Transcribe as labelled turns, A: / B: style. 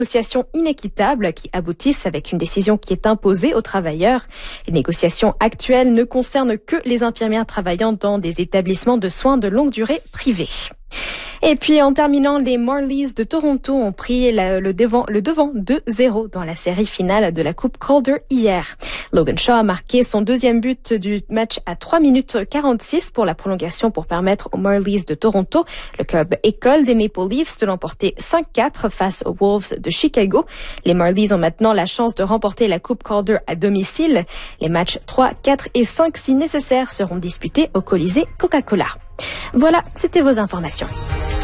A: négociations inéquitables qui aboutissent avec une décision qui est imposée aux travailleurs. Les négociations actuelles ne concernent que les infirmières travaillant dans des établissements de soins de longue durée privés. Et puis en terminant, les Marlies de Toronto ont pris le devant 2-0 dans la série finale de la Coupe Calder hier. Logan Shaw a marqué son deuxième but du match à 3 minutes 46 pour la prolongation pour permettre aux Marlies de Toronto, le club école des Maple Leafs, de l'emporter 5-4 face aux Wolves de Chicago. Les Marlies ont maintenant la chance de remporter la Coupe Calder à domicile. Les matchs 3, 4 et 5 si nécessaire seront disputés au Colisée Coca-Cola. Voilà, c'était vos informations.